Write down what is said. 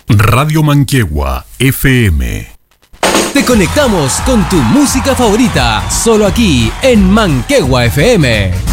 Radio Manquehue FM. Te conectamos con tu música favorita, solo aquí en Manquehue FM.